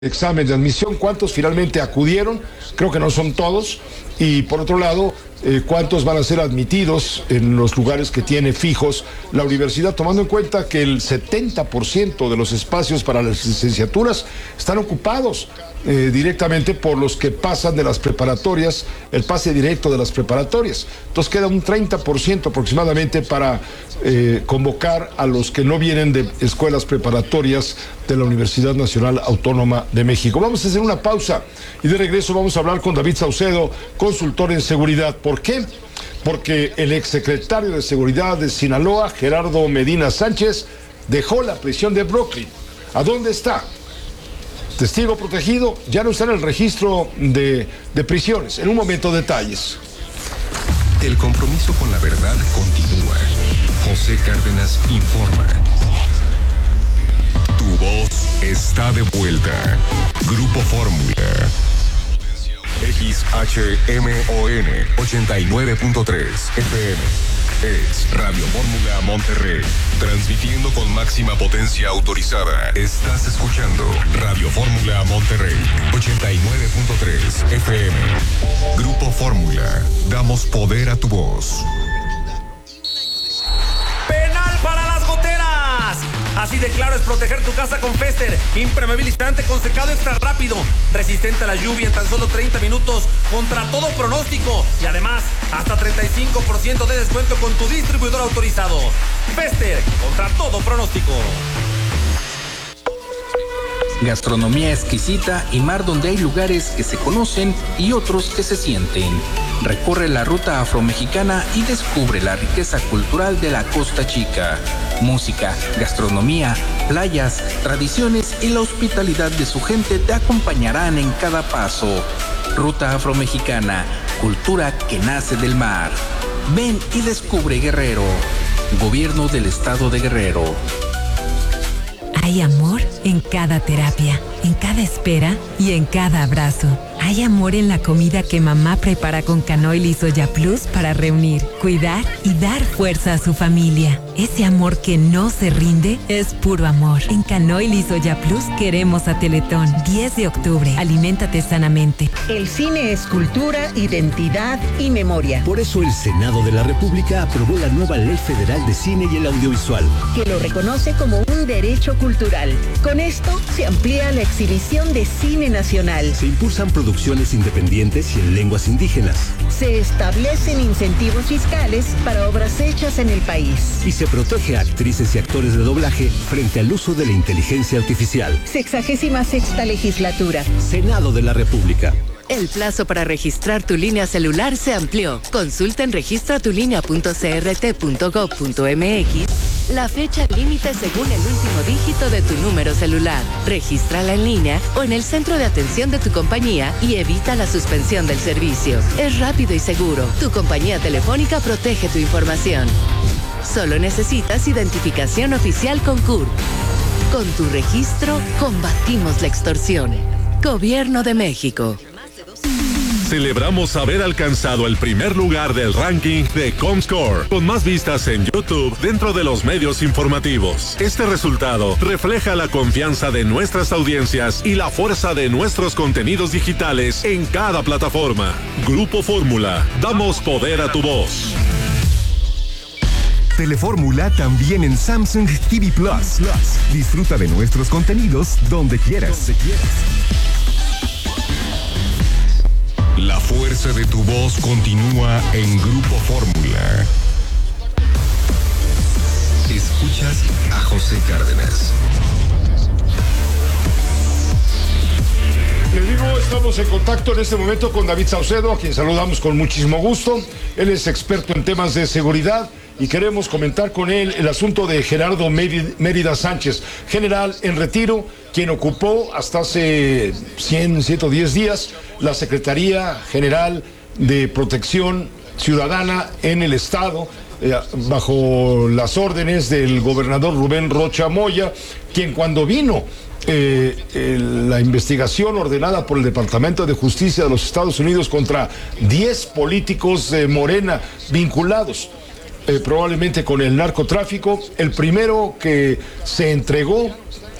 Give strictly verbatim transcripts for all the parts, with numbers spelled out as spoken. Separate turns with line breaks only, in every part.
examen de admisión, cuántos finalmente acudieron, creo que no son todos, y por otro lado, eh, cuántos van a ser admitidos en los lugares que tiene fijos la universidad, tomando en cuenta que el setenta por ciento de los espacios para las licenciaturas están ocupados eh, directamente por los que pasan de las preparatorias, el pase directo de las preparatorias. Entonces queda un treinta por ciento aproximadamente para eh, convocar a los que no vienen de escuelas preparatorias de la Universidad Nacional Autónoma de México. Vamos a hacer una pausa y de regreso vamos a hablar con David Saucedo, consultor en seguridad. ¿Por qué? Porque el exsecretario de Seguridad de Sinaloa, Gerardo Medina Sánchez, dejó la prisión de Brooklyn. ¿A dónde está? Testigo protegido, ya no está en el registro de, de prisiones. En un momento, detalles.
El compromiso con la verdad continúa. José Cárdenas informa. Tu voz está de vuelta. Grupo Fórmula. X H M O N ochenta y nueve punto tres F M. Es Radio Fórmula Monterrey. Transmitiendo con máxima potencia autorizada. Estás escuchando Radio Fórmula Monterrey ochenta y nueve punto tres F M. Grupo Fórmula. Damos poder a tu voz.
¡Penal para las goteras! Así de claro es proteger tu casa con Fester, impermeabilizante con secado extra rápido, resistente a la lluvia en tan solo treinta minutos, contra todo pronóstico, y además hasta treinta y cinco por ciento de descuento con tu distribuidor autorizado. Fester, contra todo pronóstico.
Gastronomía exquisita y mar donde hay lugares que se conocen y otros que se sienten. Recorre la ruta afromexicana y descubre la riqueza cultural de la Costa Chica. Música, gastronomía, playas, tradiciones y la hospitalidad de su gente te acompañarán en cada paso. Ruta afromexicana, cultura que nace del mar. Ven y descubre Guerrero. Gobierno del Estado de Guerrero.
Hay amor en cada terapia, en cada espera y en cada abrazo. Hay amor en la comida que mamá prepara con Canoil y Soya Plus para reunir, cuidar y dar fuerza a su familia. Ese amor que no se rinde es puro amor. En Canoil y Soya Plus queremos a Teletón. diez de octubre. Aliméntate sanamente.
El cine es cultura, identidad y memoria.
Por eso el Senado de la República aprobó la nueva Ley Federal de Cine y el Audiovisual,
que lo reconoce como un derecho cultural. Con esto se amplía la exhibición de cine nacional.
Se impulsan producciones independientes y en lenguas indígenas.
Se establecen incentivos fiscales para obras hechas en el país.
Y se protege a actrices y actores de doblaje frente al uso de la inteligencia artificial.
Sexagésima sexta legislatura.
Senado de la República.
El plazo para registrar tu línea celular se amplió. Consulta en registra tu línea punto c r t punto gov punto m x la fecha límite según el último dígito de tu número celular. Regístrala en línea o en el centro de atención de tu compañía y evita la suspensión del servicio. Es rápido y seguro. Tu compañía telefónica protege tu información. Solo necesitas identificación oficial con C U R. Con tu registro, combatimos la extorsión. Gobierno de México.
Celebramos haber alcanzado el primer lugar del ranking de Comscore, con más vistas en YouTube dentro de los medios informativos. Este resultado refleja la confianza de nuestras audiencias y la fuerza de nuestros contenidos digitales en cada plataforma. Grupo Fórmula, damos poder a tu voz.
Telefórmula también en Samsung T V Plus. Disfruta de nuestros contenidos donde quieras. Donde quieras.
La fuerza de tu voz continúa en Grupo Fórmula. Escuchas a José Cárdenas.
Les digo, estamos en contacto en este momento con David Saucedo, a quien saludamos con muchísimo gusto. Él es experto en temas de seguridad y queremos comentar con él el asunto de Gerardo Mérida Sánchez, general en retiro, quien ocupó hasta hace cien, ciento diez días la Secretaría General de Protección Ciudadana en el Estado, eh, bajo las órdenes del gobernador Rubén Rocha Moya, quien cuando vino Eh, eh, la investigación ordenada por el Departamento de Justicia de los Estados Unidos contra diez políticos de Morena vinculados eh, probablemente con el narcotráfico. El primero que se entregó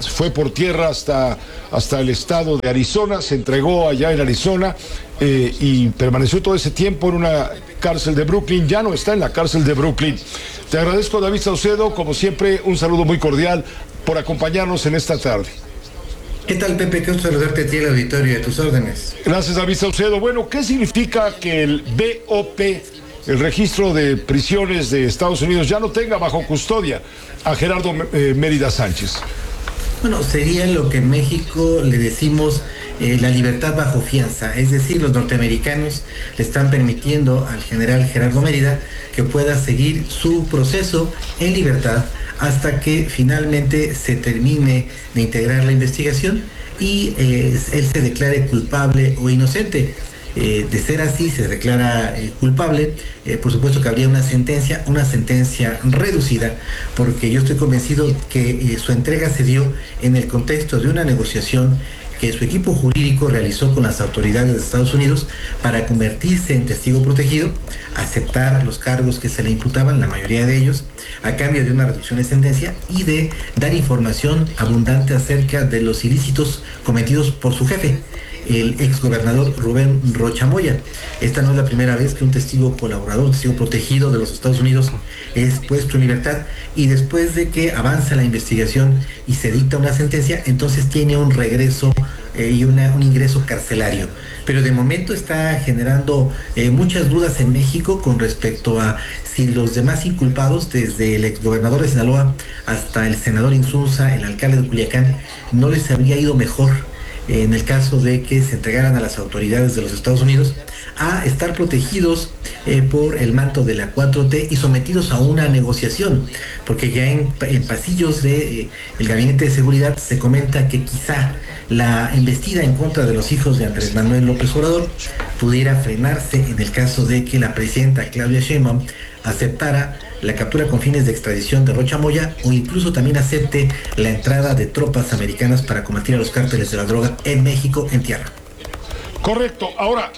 fue por tierra hasta, hasta el estado de Arizona, se entregó allá en Arizona eh, y permaneció todo ese tiempo en una cárcel de Brooklyn. Ya no está en la cárcel de Brooklyn. Te agradezco, David Saucedo, como siempre, un saludo muy cordial por acompañarnos en esta tarde.
¿Qué tal, Pepe? Qué gusto saludarte a ti, el auditorio, a tus órdenes.
Gracias, David Saucedo. Bueno, ¿qué significa que el B O P, el registro de prisiones de Estados Unidos, ya no tenga bajo custodia a Gerardo eh, Mérida Sánchez?
Bueno, sería lo que en México le decimos eh, la libertad bajo fianza, es decir, los norteamericanos le están permitiendo al general Gerardo Mérida que pueda seguir su proceso en libertad hasta que finalmente se termine de integrar la investigación y eh, él se declare culpable o inocente. Eh, de ser así, se declara eh, culpable, eh, por supuesto que habría una sentencia, una sentencia reducida, porque yo estoy convencido que eh, su entrega se dio en el contexto de una negociación que su equipo jurídico realizó con las autoridades de Estados Unidos para convertirse en testigo protegido, aceptar los cargos que se le imputaban, la mayoría de ellos, a cambio de una reducción de sentencia y de dar información abundante acerca de los ilícitos cometidos por su jefe, el exgobernador Rubén Rocha Moya. Esta no es la primera vez que un testigo colaborador, un testigo protegido de los Estados Unidos es puesto en libertad, y después de que avanza la investigación y se dicta una sentencia, entonces tiene un regreso eh, y una, un ingreso carcelario. Pero de momento está generando eh, muchas dudas en México con respecto a si los demás inculpados, desde el exgobernador de Sinaloa hasta el senador Insunza, el alcalde de Culiacán, no les habría ido mejor en el caso de que se entregaran a las autoridades de los Estados Unidos, a estar protegidos eh, por el manto de la cuatro T y sometidos a una negociación, porque ya en, en pasillos del de, eh, Gabinete de Seguridad se comenta que quizá la embestida en contra de los hijos de Andrés Manuel López Obrador pudiera frenarse en el caso de que la presidenta Claudia Sheinbaum aceptara la captura con fines de extradición de Rocha Moya, o incluso también acepte la entrada de tropas americanas para combatir a los cárteles de la droga en México en tierra.
Correcto. Ahora,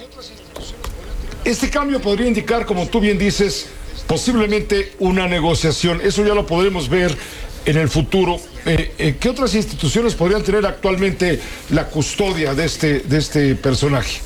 este cambio podría indicar, como tú bien dices, posiblemente una negociación. Eso ya lo podremos ver en el futuro. Eh, eh, ¿Qué otras instituciones podrían tener actualmente la custodia de este, de este personaje?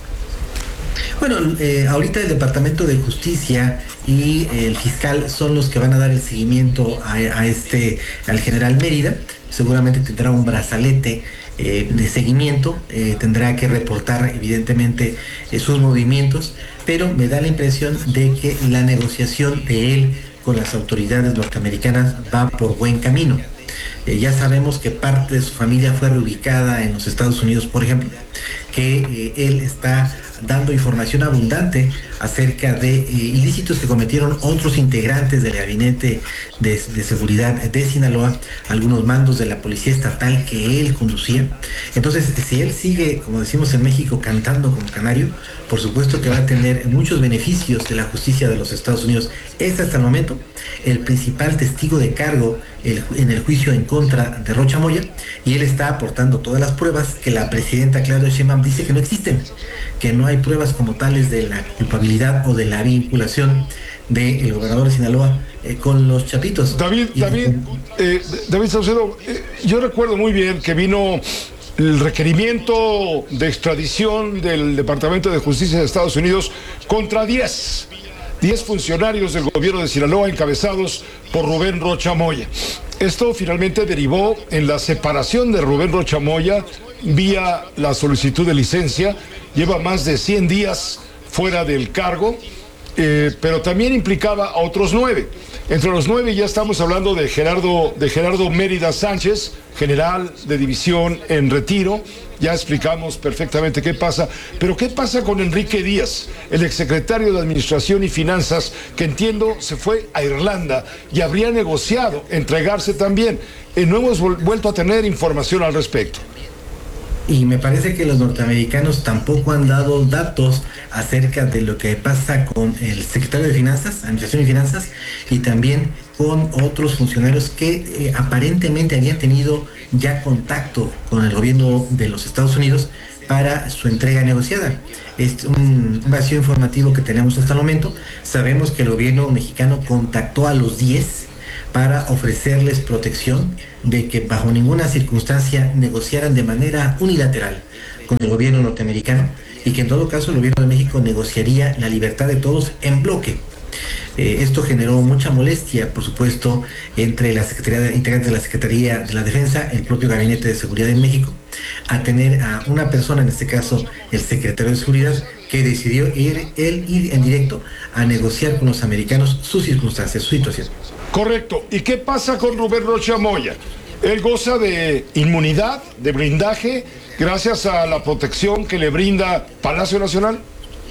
Bueno, eh, ahorita el Departamento de Justicia y el fiscal son los que van a dar el seguimiento a, a este, al general Mérida. Seguramente tendrá un brazalete eh, de seguimiento, eh, tendrá que reportar evidentemente eh, sus movimientos, pero me da la impresión de que la negociación de él con las autoridades norteamericanas va por buen camino. Eh, ya sabemos que parte de su familia fue reubicada en los Estados Unidos, por ejemplo, que eh, él está dando información abundante acerca de eh, ilícitos que cometieron otros integrantes del gabinete de, de seguridad de Sinaloa, algunos mandos de la policía estatal que él conducía. Entonces, si él sigue, como decimos en México, cantando como canario, por supuesto que va a tener muchos beneficios de la justicia de los Estados Unidos. Es hasta el momento el principal testigo de cargo el, en el juicio en contra de Rocha Moya, y él está aportando todas las pruebas que la presidenta Claudia Sheinbaum dice que no existen, que no hay pruebas como tales de la culpabilidad o de la vinculación del gobernador de Sinaloa eh, con los chapitos.
David, y, David, eh, David Saucedo, eh, yo recuerdo muy bien que vino el requerimiento de extradición del Departamento de Justicia de Estados Unidos contra diez funcionarios del gobierno de Sinaloa encabezados por Rubén Rocha Moya. Esto finalmente derivó en la separación de Rubén Rocha Moya vía la solicitud de licencia. Lleva más de cien días fuera del cargo, eh, pero también implicaba a otros nueve. Entre los nueve ya estamos hablando de Gerardo, de Gerardo Mérida Sánchez, general de división en retiro. Ya explicamos perfectamente qué pasa, pero ¿qué pasa con Enrique Díaz, el exsecretario de Administración y Finanzas, que entiendo se fue a Irlanda y habría negociado entregarse también? Eh, no hemos vuelto a tener información al respecto.
Y me parece que los norteamericanos tampoco han dado datos acerca de lo que pasa con el secretario de Finanzas, Administración y Finanzas, y también con otros funcionarios que eh, aparentemente habían tenido ya contacto con el gobierno de los Estados Unidos para su entrega negociada. Es un vacío informativo que tenemos hasta el momento. Sabemos que el gobierno mexicano contactó a los diez para ofrecerles protección de que bajo ninguna circunstancia negociaran de manera unilateral con el gobierno norteamericano y que en todo caso el gobierno de México negociaría la libertad de todos en bloque. Eh, esto generó mucha molestia, por supuesto, entre la Secretaría de, integrantes de la Secretaría de la Defensa, el propio Gabinete de Seguridad en México, a tener a una persona, en este caso el secretario de Seguridad, que decidió ir, él ir en directo a negociar con los americanos sus circunstancias, su situación.
Correcto. ¿Y qué pasa con Rubén Rocha Moya? Él goza de inmunidad, de blindaje, gracias a la protección que le brinda Palacio Nacional.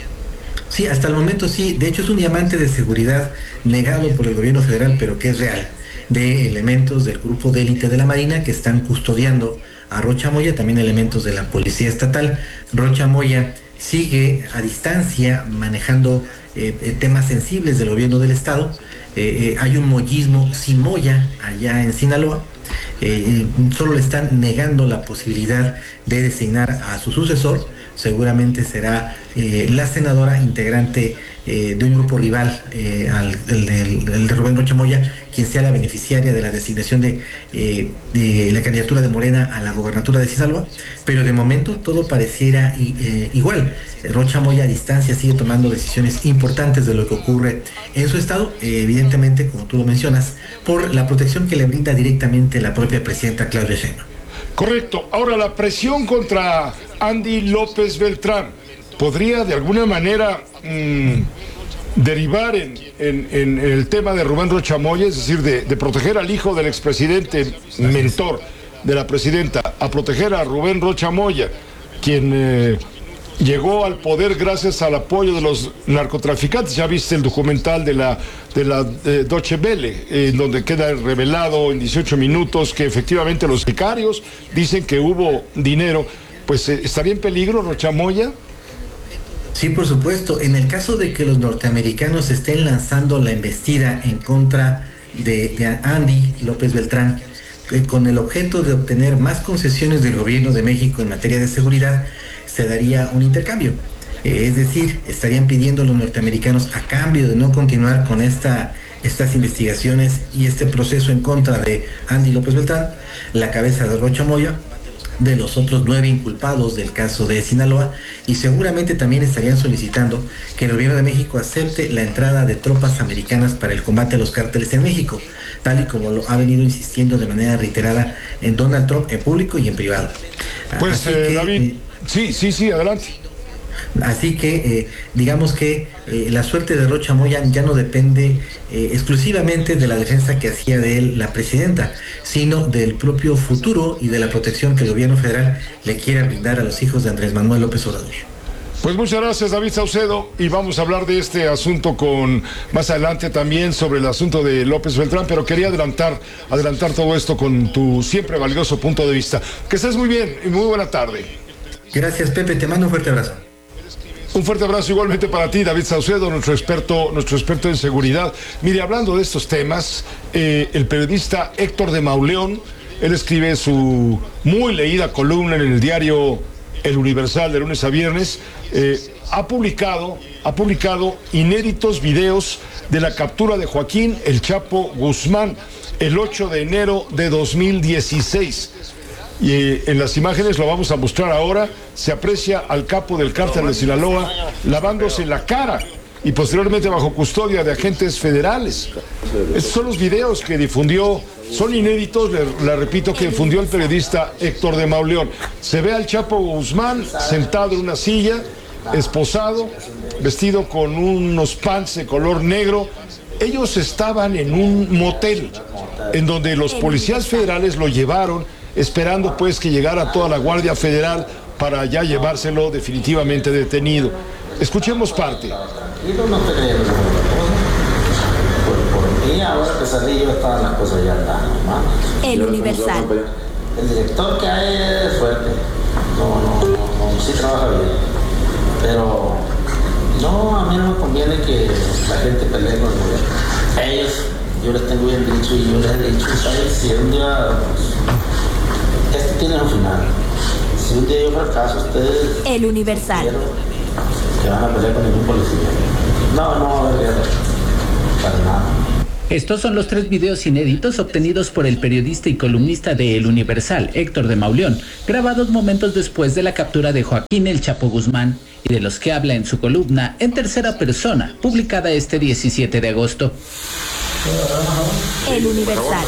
Sí, hasta el momento sí. De hecho, es un diamante de seguridad negado por el gobierno federal, pero que es real, de elementos del grupo de élite de la Marina que están custodiando a Rocha Moya, también elementos de la Policía Estatal. Rocha Moya sigue a distancia manejando eh, temas sensibles del gobierno del Estado. Eh, eh, hay un moyismo sin Moya allá en Sinaloa. Eh, solo le están negando la posibilidad de designar a su sucesor. Seguramente será eh, la senadora integrante eh, de un grupo rival eh, al el, el, el de Rubén Rocha Moya, quien sea la beneficiaria de la designación de, eh, de la candidatura de Morena a la gobernatura de Sinaloa, pero de momento todo pareciera eh, igual. Rocha Moya a distancia sigue tomando decisiones importantes de lo que ocurre en su estado, eh, evidentemente, como tú lo mencionas, por la protección que le brinda directamente la propia presidenta Claudia Sheinbaum.
Correcto. Ahora, la presión contra Andy López Beltrán podría de alguna manera mmm, derivar en, en, en el tema de Rubén Rocha Moya, es decir, de, de proteger al hijo del expresidente, mentor de la presidenta, a proteger a Rubén Rocha Moya, quien eh, llegó al poder gracias al apoyo de los narcotraficantes. Ya viste el documental de la, de la de Deutsche Welle, eh, donde queda revelado en dieciocho minutos que efectivamente los sicarios dicen que hubo dinero. Pues eh, ¿estaría en peligro Rocha Moya?
Sí, por supuesto. En el caso de que los norteamericanos estén lanzando la embestida en contra de, de Andy López Beltrán, eh, con el objeto de obtener más concesiones del gobierno de México en materia de seguridad, se daría un intercambio. Eh, es decir, estarían pidiendo a los norteamericanos, a cambio de no continuar con esta, estas investigaciones y este proceso en contra de Andy López Beltrán, la cabeza de Rocha Moya, de los otros nueve inculpados del caso de Sinaloa, y seguramente también estarían solicitando que el gobierno de México acepte la entrada de tropas americanas para el combate a los cárteles en México, tal y como lo ha venido insistiendo de manera reiterada en Donald Trump, en público y en privado.
Pues eh, que, David, eh, sí, sí, sí, adelante.
Así que eh, digamos que eh, la suerte de Rocha Moya ya no depende eh, exclusivamente de la defensa que hacía de él la presidenta, sino del propio futuro y de la protección que el gobierno federal le quiere brindar a los hijos de Andrés Manuel López Obrador.
Pues muchas gracias, David Saucedo, y vamos a hablar de este asunto con más adelante también sobre el asunto de López Beltrán, pero quería adelantar, adelantar todo esto con tu siempre valioso punto de vista. Que estés muy bien y muy buena tarde.
Gracias, Pepe, te mando un fuerte abrazo.
Un fuerte abrazo igualmente para ti, David Saucedo, nuestro experto, nuestro experto en seguridad. Mire, hablando de estos temas, eh, el periodista Héctor de Mauleón, él escribe su muy leída columna en el diario El Universal de lunes a viernes, eh, ha publicado, ha publicado inéditos videos de la captura de Joaquín El Chapo Guzmán el ocho de enero de dos mil dieciséis. Y eh, en las imágenes lo vamos a mostrar ahora, se aprecia al capo del cártel de Sinaloa lavándose la cara y posteriormente bajo custodia de agentes federales. Estos son los videos que difundió, son inéditos, le, le repito, que difundió el periodista Héctor de Mauleón. Se ve al Chapo Guzmán sentado en una silla, esposado, vestido con unos pants de color negro. Ellos estaban en un motel en donde los policías federales lo llevaron, esperando pues que llegara toda la Guardia Federal para ya llevárselo definitivamente detenido. Escuchemos parte.
Tranquilo, no te crees. Por, por mí, ahora que salí yo estaban las cosas ya tan mal.
El Universal.
El director que hay es fuerte. No, no, no, no, sí trabaja bien. Pero no, a mí no me conviene que la gente pelee con el gobierno. Ellos, yo les tengo bien dicho y yo les he dicho, ¿sabes? Si un día... Esto tiene un final. Si un día yo fracaso, ustedes...
El Universal.
Que van a pelear con ningún policía. No, no va a haber guerra. Para nada.
Estos son los tres videos inéditos obtenidos por el periodista y columnista de El Universal, Héctor de Mauleón, grabados momentos después de la captura de Joaquín El Chapo Guzmán, y de los que habla en su columna en tercera persona, publicada este diecisiete de agosto.
El Universal.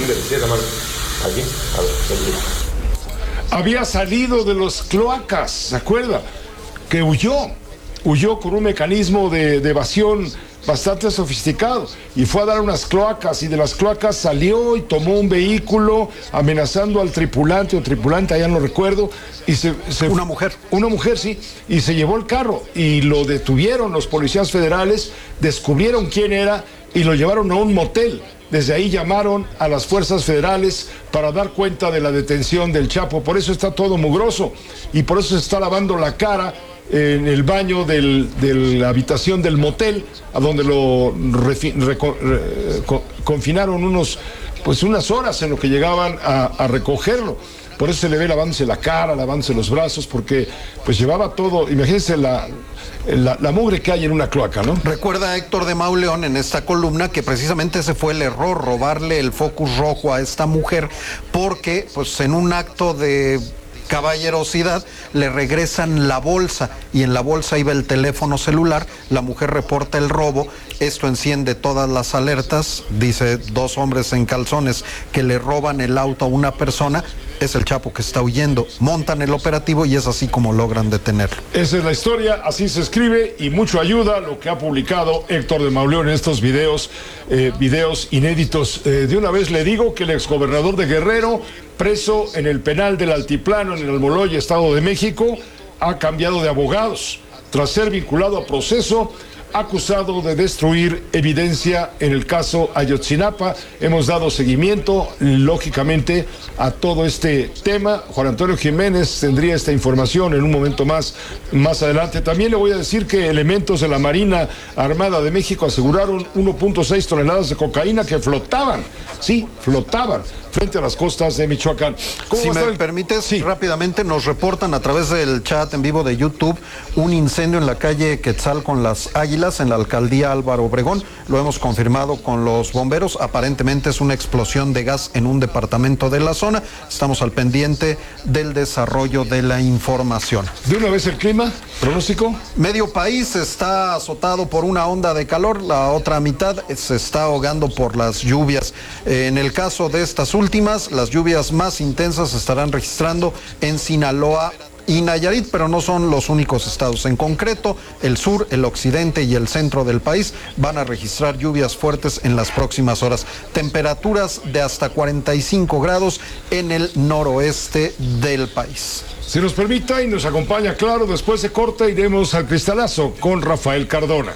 Había salido de los cloacas, ¿se acuerda? Que huyó, huyó con un mecanismo de, de evasión bastante sofisticado y fue a dar unas cloacas, y de las cloacas salió y tomó un vehículo amenazando al tripulante o tripulante, allá no recuerdo, y se, se
una mujer,
una mujer sí, y se llevó el carro y lo detuvieron los policías federales, descubrieron quién era y lo llevaron a un motel. Desde ahí llamaron a las fuerzas federales para dar cuenta de la detención del Chapo. Por eso está todo mugroso y por eso se está lavando la cara en el baño del, de la habitación del motel, a donde lo refi, reco, re, co, confinaron unos, pues unas horas en lo que llegaban a, a recogerlo. Por eso se le ve lavándose la cara, lavándose los brazos, porque pues llevaba todo. Imagínense la, la, la mugre que hay en una cloaca, ¿no?
Recuerda Héctor de Mauleón en esta columna que precisamente ese fue el error, robarle el Focus rojo a esta mujer, porque pues en un acto de caballerosidad le regresan la bolsa y en la bolsa iba el teléfono celular. La mujer reporta el robo, esto enciende todas las alertas, dice dos hombres en calzones que le roban el auto a una persona. Es el Chapo que está huyendo, montan el operativo y es así como logran detenerlo.
Esa es la historia, así se escribe, y mucho ayuda lo que ha publicado Héctor de Mauleón en estos videos, eh, videos inéditos. Eh, de una vez le digo que el exgobernador de Guerrero, preso en el penal del Altiplano en el Almoloya, Estado de México, ha cambiado de abogados tras ser vinculado a proceso, acusado de destruir evidencia en el caso Ayotzinapa. Hemos dado seguimiento, lógicamente, a todo este tema. Juan Antonio Jiménez tendría esta información en un momento más, más adelante. También le voy a decir que elementos de la Marina Armada de México aseguraron uno punto seis toneladas de cocaína que flotaban, sí, flotaban, frente a las costas de Michoacán.
Si me el... permites, sí. Rápidamente nos reportan a través del chat en vivo de YouTube un incendio en la calle Quetzal con las Águilas, en la alcaldía Álvaro Obregón. Lo hemos confirmado con los bomberos. Aparentemente es una explosión de gas en un departamento de la zona. Estamos al pendiente del desarrollo de la información.
De una vez el clima, pronóstico.
Medio país está azotado por una onda de calor, la otra mitad se está ahogando por las lluvias. En el caso de estas últimas, las lluvias más intensas se estarán registrando en Sinaloa y Nayarit, pero no son los únicos estados. En concreto, el sur, el occidente y el centro del país van a registrar lluvias fuertes en las próximas horas. Temperaturas de hasta cuarenta y cinco grados en el noroeste del país.
Si nos permita y nos acompaña, claro, después de corte iremos al cristalazo con Rafael Cardona.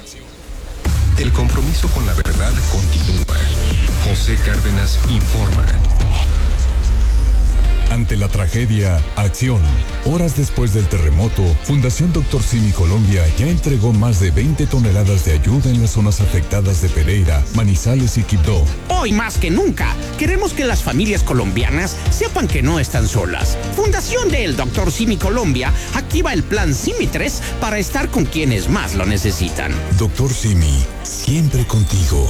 El compromiso con la verdad continúa. José Cárdenas informa.
Ante la tragedia, acción. Horas después del terremoto, Fundación Doctor Simi Colombia ya entregó más de veinte toneladas de ayuda en las zonas afectadas de Pereira, Manizales y Quibdó.
Hoy más que nunca, queremos que las familias colombianas sepan que no están solas. Fundación del Doctor Simi Colombia activa el plan Simi tres para estar con quienes más lo necesitan.
Doctor Simi, siempre contigo.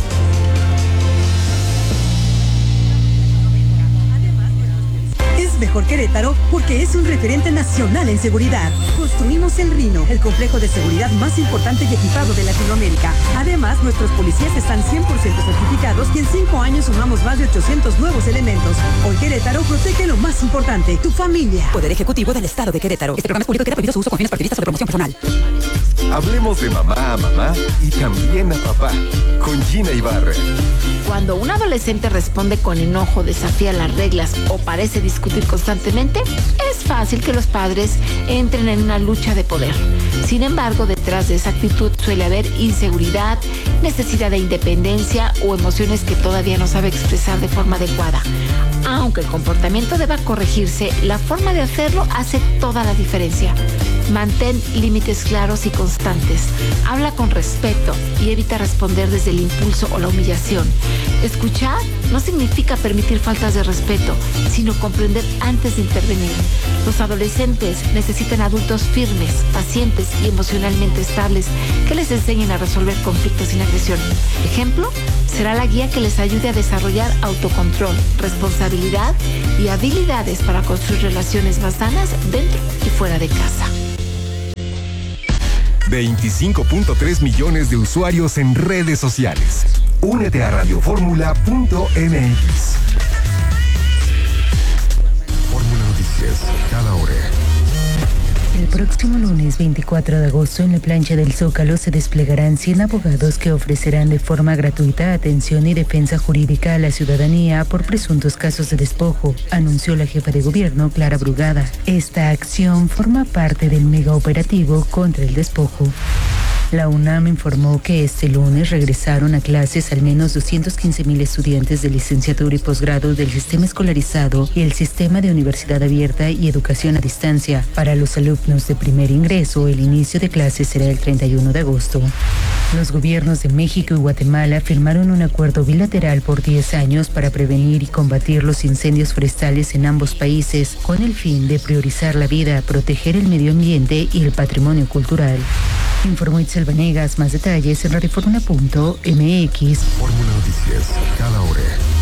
Mejor Querétaro porque es un referente nacional en seguridad. Construimos el Rino, el complejo de seguridad más importante y equipado de Latinoamérica. Además, nuestros policías están cien por ciento certificados y en cinco años sumamos más de ochocientos nuevos elementos. Hoy Querétaro protege lo más importante, tu familia.
Poder Ejecutivo del Estado de Querétaro. Este programa es público y queda prohibido su uso con fines partidistas o de promoción personal.
Hablemos de mamá a mamá y también a papá, con Gina Ibarra.
Cuando un adolescente responde con enojo, desafía las reglas o parece discutir constantemente, es fácil que los padres entren en una lucha de poder. Sin embargo, detrás de esa actitud suele haber inseguridad, necesidad de independencia o emociones que todavía no sabe expresar de forma adecuada. Aunque el comportamiento deba corregirse, la forma de hacerlo hace toda la diferencia. Mantén límites claros y constantes. Habla con respeto y evita responder desde el impulso o la humillación. Escuchar no significa permitir faltas de respeto, sino comprender antes de intervenir. Los adolescentes necesitan adultos firmes, pacientes y emocionalmente estables que les enseñen a resolver conflictos sin agresión. Ejemplo, será la guía que les ayude a desarrollar autocontrol, responsabilidad y habilidades para construir relaciones más sanas dentro y fuera de casa.
veinticinco punto tres millones de usuarios en redes sociales. Únete a radioformula punto m x. Fórmula Noticias, cada hora.
El próximo lunes veinticuatro de agosto en la plancha del Zócalo se desplegarán cien abogados que ofrecerán de forma gratuita atención y defensa jurídica a la ciudadanía por presuntos casos de despojo, anunció la jefa de gobierno Clara Brugada. Esta acción forma parte del mega operativo contra el despojo. La UNAM informó que este lunes regresaron a clases al menos doscientos quince mil estudiantes de licenciatura y posgrado del sistema escolarizado y el sistema de universidad abierta y educación a distancia. Para los alumnos de primer ingreso, el inicio de clases será el treinta y uno de agosto. Los gobiernos de México y Guatemala firmaron un acuerdo bilateral por diez años para prevenir y combatir los incendios forestales en ambos países, con el fin de priorizar la vida, proteger el medio ambiente y el patrimonio cultural. Informó Itzel Vanegas. Más detalles en radioformula punto m x.
Fórmula Noticias, cada hora.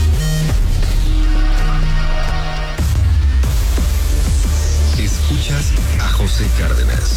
Escuchas a José Cárdenas.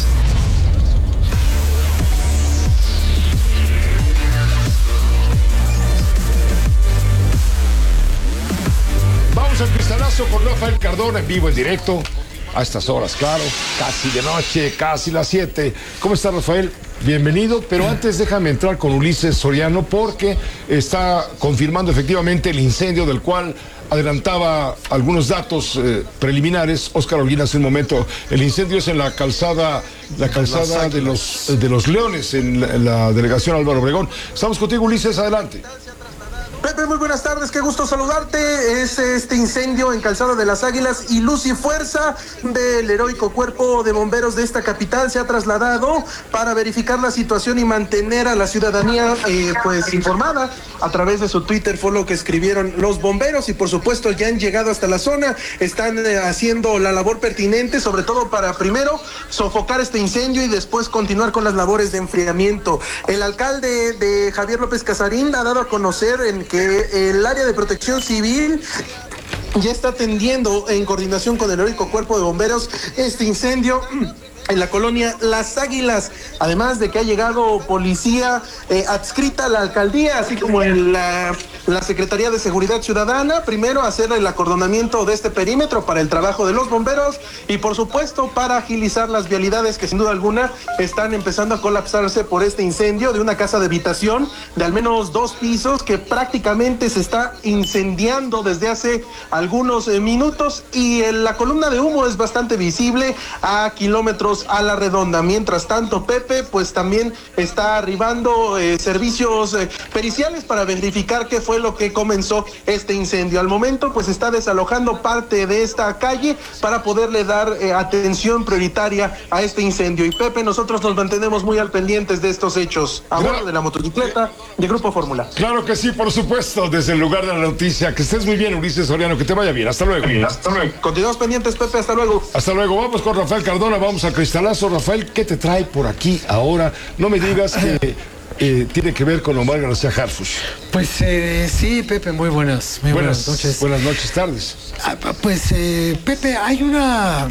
Vamos al cristalazo con Rafael Cardona en vivo, en directo. A estas horas, claro, casi de noche, casi las siete. ¿Cómo está, Rafael? Bienvenido, pero antes déjame entrar con Ulises Soriano porque está confirmando efectivamente el incendio del cual adelantaba algunos datos eh, preliminares. Óscar Holguín hace un momento. El incendio es en la calzada, la calzada de los, de los Leones, en la, en la delegación Álvaro Obregón. Estamos contigo, Ulises, adelante.
Pepe, muy buenas tardes, qué gusto saludarte. Es este incendio en Calzada de las Águilas y luz y fuerza del heroico cuerpo de bomberos de esta capital se ha trasladado para verificar la situación y mantener a la ciudadanía eh, pues informada a través de su Twitter. Fue lo que escribieron los bomberos y por supuesto ya han llegado hasta la zona, están eh, haciendo la labor pertinente, sobre todo para primero sofocar este incendio y después continuar con las labores de enfriamiento. El alcalde de Javier López Casarín ha dado a conocer en que el área de protección civil ya está atendiendo en coordinación con el heroico cuerpo de bomberos este incendio en la colonia Las Águilas, además de que ha llegado policía eh, adscrita a la alcaldía, así como en la, la Secretaría de Seguridad Ciudadana, primero hacer el acordonamiento de este perímetro para el trabajo de los bomberos y por supuesto para agilizar las vialidades que sin duda alguna están empezando a colapsarse por este incendio de una casa de habitación de al menos dos pisos que prácticamente se está incendiando desde hace algunos eh, minutos y eh, la columna de humo es bastante visible a kilómetros a la redonda. Mientras tanto, Pepe, pues también está arribando eh, servicios eh, periciales para verificar qué fue lo que comenzó este incendio. Al momento, pues está desalojando parte de esta calle para poderle dar eh, atención prioritaria a este incendio. Y Pepe, nosotros nos mantenemos muy al pendientes de estos hechos a bordo de la motocicleta de Grupo Fórmula.
Claro que sí, por supuesto, desde el lugar de la noticia. Que estés muy bien, Ulises Soriano, que te vaya bien. Hasta luego.
Hasta luego. Continuamos pendientes, Pepe, hasta luego.
Hasta luego. Vamos con Rafael Cardona, vamos a cristalazo. Rafael, ¿qué te trae por aquí ahora? No me digas que eh, tiene que ver con Omar García Harfuch.
Pues eh, sí, Pepe, muy buenas, muy buenas, buenas noches.
Buenas noches, tardes.
Ah, pues eh, Pepe, hay una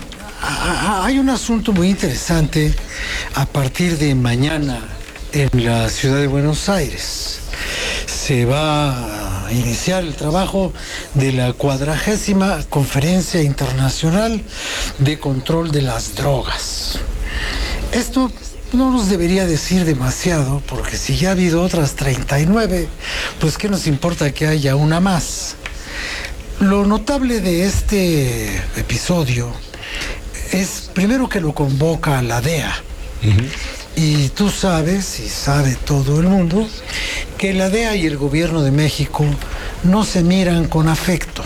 hay un asunto muy interesante a partir de mañana en la ciudad de Buenos Aires. Se va a iniciar el trabajo de la cuadragésima Conferencia Internacional de Control de las Drogas. Esto no nos debería decir demasiado, porque si ya ha habido otras treinta y nueve, pues qué nos importa que haya una más. Lo notable de este episodio es primero que lo convoca la D E A. Uh-huh. Y tú sabes, y sabe todo el mundo, que la D E A y el gobierno de México no se miran con afecto.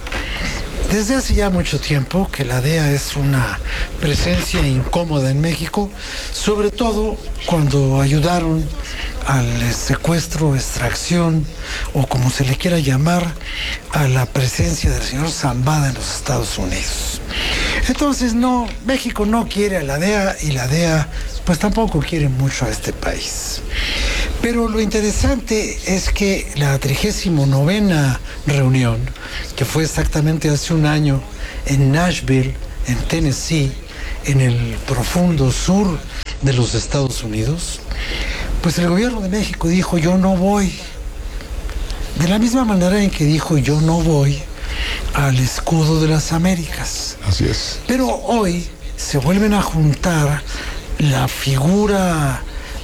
Desde hace ya mucho tiempo que la D E A es una presencia incómoda en México, sobre todo cuando ayudaron al secuestro, extracción, o como se le quiera llamar, a la presencia del señor Zambada en los Estados Unidos. Entonces, no, México no quiere a la D E A y la D E A pues tampoco quiere mucho a este país. Pero lo interesante es que la trigésima novena reunión, que fue exactamente hace un año en Nashville, en Tennessee, en el profundo sur de los Estados Unidos, pues el gobierno de México dijo yo no voy. De la misma manera en que dijo yo no voy al escudo de las Américas.
Así es.
Pero hoy se vuelven a juntar la figura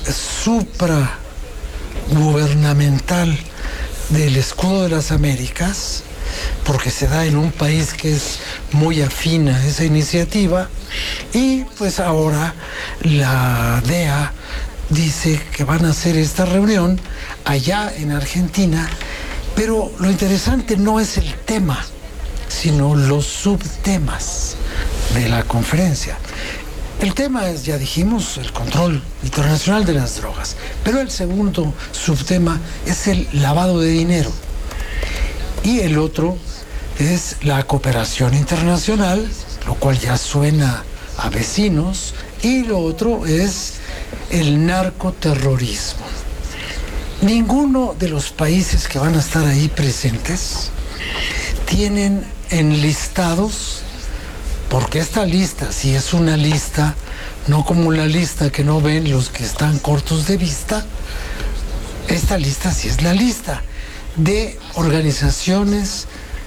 supragubernamental del escudo de las Américas, porque se da en un país que es muy afín a esa iniciativa, y pues ahora la D E A dice que van a hacer esta reunión allá en Argentina, pero lo interesante no es el tema, sino los subtemas de la conferencia. El tema es, ya dijimos, el control internacional de las drogas, pero el segundo subtema es el lavado de dinero. Y el otro es la cooperación internacional, lo cual ya suena a vecinos, y lo otro es el narcoterrorismo. Ninguno de los países que van a estar ahí presentes tienen enlistados, porque esta lista, si es una lista, no como la lista que no ven los que están cortos de vista, esta lista sí es la lista de organizaciones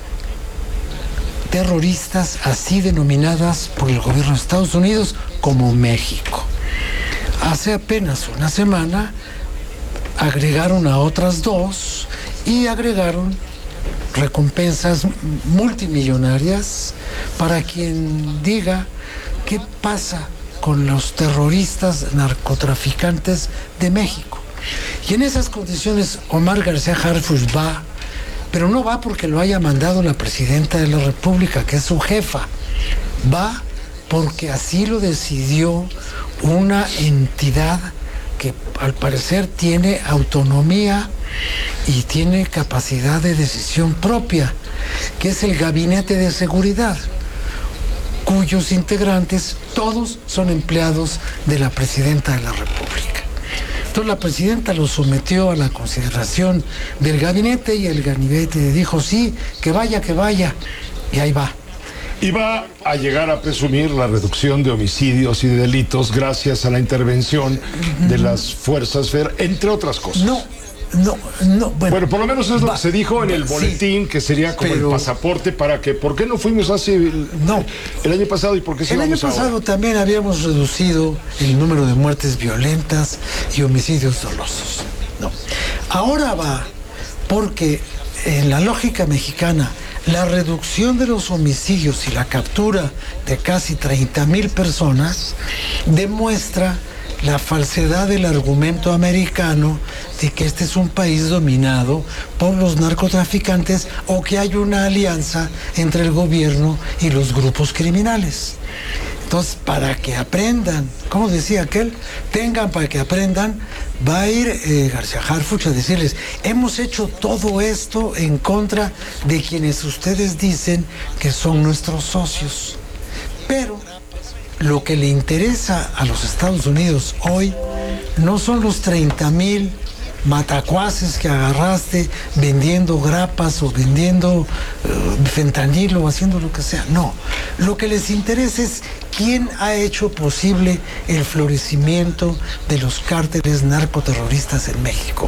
terroristas así denominadas por el gobierno de Estados Unidos como México. Hace apenas una semana agregaron a otras dos y agregaron recompensas multimillonarias para quien diga qué pasa con los terroristas narcotraficantes de México. Y en esas condiciones Omar García Harfuch va, pero no va porque lo haya mandado la presidenta de la República, que es su jefa. Va porque así lo decidió una entidad que al parecer tiene autonomía y tiene capacidad de decisión propia, que es el Gabinete de Seguridad, cuyos integrantes todos son empleados de la presidenta de la República. Entonces la presidenta lo sometió a la consideración del gabinete y el gabinete dijo sí, que vaya, que vaya, y ahí va.
Y va a llegar a presumir la reducción de homicidios y de delitos gracias a la intervención de las fuerzas federales, entre otras cosas.
No, no, no. Bueno,
bueno por lo menos es lo
va,
que se dijo en el boletín, sí, que sería como pero, el pasaporte para que, ¿por qué no fuimos hace el,
no,
el año pasado y por qué sí vamos
ahora? El año pasado
ahora?
También habíamos reducido el número de muertes violentas y homicidios dolosos. No. Ahora va porque en la lógica mexicana la reducción de los homicidios y la captura de casi treinta mil personas demuestra la falsedad del argumento americano de que este es un país dominado por los narcotraficantes o que hay una alianza entre el gobierno y los grupos criminales. Entonces, para que aprendan, como decía aquel, tengan para que aprendan, va a ir eh, García Harfuch a decirles, hemos hecho todo esto en contra de quienes ustedes dicen que son nuestros socios. Pero lo que le interesa a los Estados Unidos hoy no son los treinta mil matacuaces que agarraste vendiendo grapas o vendiendo uh, fentanilo o haciendo lo que sea. No, lo que les interesa es quién ha hecho posible el florecimiento de los cárteles narcoterroristas en México.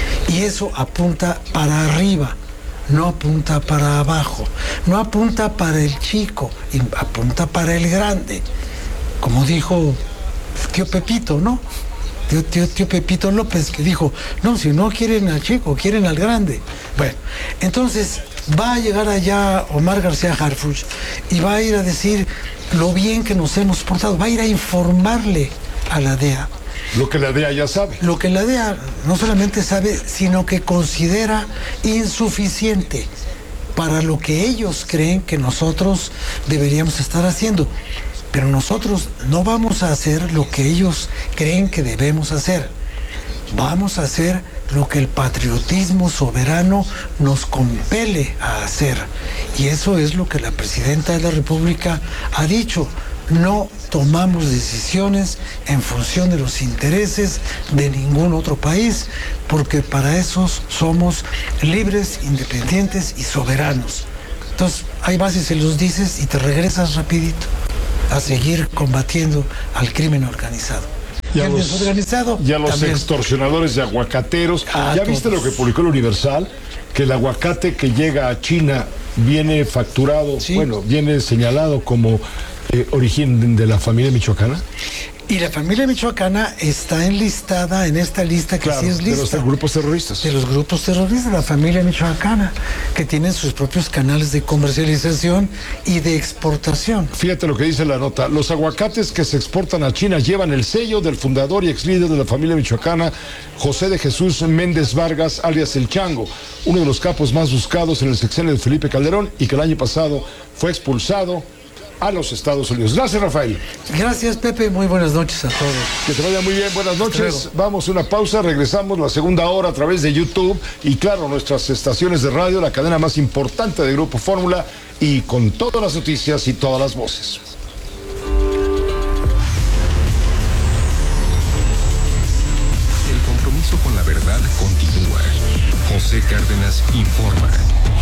Y eso apunta para arriba, no apunta para abajo, no apunta para el chico, apunta para el grande. Como dijo tío Pepito, ¿no? Tío, tío, tío Pepito López, que dijo, no, si no quieren al chico, quieren al grande. Bueno, entonces va a llegar allá Omar García Harfuch y va a ir a decir lo bien que nos hemos portado, va a ir a informarle a la D E A.
Lo que la D E A ya sabe.
Lo que la D E A no solamente sabe, sino que considera insuficiente para lo que ellos creen que nosotros deberíamos estar haciendo. Pero nosotros no vamos a hacer lo que ellos creen que debemos hacer. Vamos a hacer lo que el patriotismo soberano nos compele a hacer. Y eso es lo que la presidenta de la República ha dicho. no tomamos decisiones en función de los intereses de ningún otro país, porque para eso somos libres, independientes y soberanos. Entonces, ahí vas y se los dices y te regresas rapidito a seguir combatiendo al crimen organizado.
Y a los, organizado, y a los también. extorsionadores de aguacateros. Ah, ¿Ya viste todos. Lo que publicó el Universal? Que el aguacate que llega a China viene facturado, ¿sí? Bueno, viene señalado como eh, origen de la familia michoacana.
Y la familia michoacana está enlistada en esta lista que claro, sí es lista.
De los grupos terroristas.
De los grupos terroristas, la familia michoacana, que tienen sus propios canales de comercialización y de exportación.
Fíjate lo que dice la nota. Los aguacates que se exportan a China llevan el sello del fundador y ex líder de la familia michoacana, José de Jesús Méndez Vargas, alias El Chango, uno de los capos más buscados en el sexenio de Felipe Calderón y que el año pasado fue expulsado a los Estados Unidos. Gracias, Rafael.
Gracias, Pepe. Muy buenas noches a todos.
Que te vaya muy bien. Buenas noches. Vamos a una pausa. Regresamos la segunda hora a través de YouTube y, claro, nuestras estaciones de radio, la cadena más importante de Grupo Fórmula, y con todas las noticias y todas las voces.
El compromiso con la verdad continúa. José Cárdenas informa.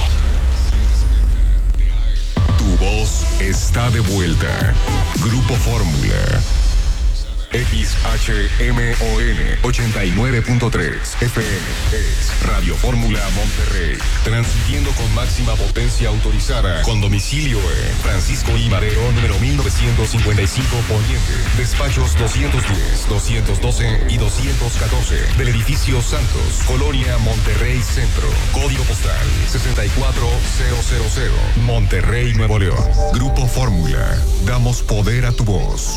Tu voz está de vuelta. Grupo Fórmula. X H M O N ochenta y nueve punto tres F M es Radio Fórmula Monterrey, transmitiendo con máxima potencia autorizada, con domicilio en Francisco I. Madero, número mil novecientos cincuenta y cinco Poniente, despachos doscientos diez, doscientos doce y doscientos catorce, del edificio Santos, Colonia Monterrey Centro, código postal sesenta y cuatro mil, Monterrey, Nuevo León. Grupo Fórmula, damos poder a tu voz.